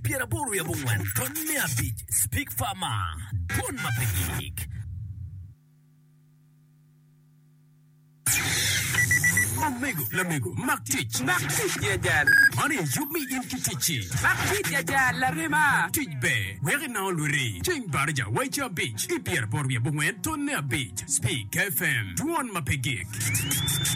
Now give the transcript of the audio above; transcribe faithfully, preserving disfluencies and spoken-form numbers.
ipiera boru ya bungwan. Tonne a beach. Speak farmer. Don mapegik. Amigo, l'amigo, Mac Teach. Mac Teach ya jal. Money, you me in Kitichi. Mac Teach ya jal, la rima. Teach be, where now Luri. Ching Barja, Waicha Beach. Ipiera boru ya bungwan. Tonne a beach. Speak F M. Don mapegik.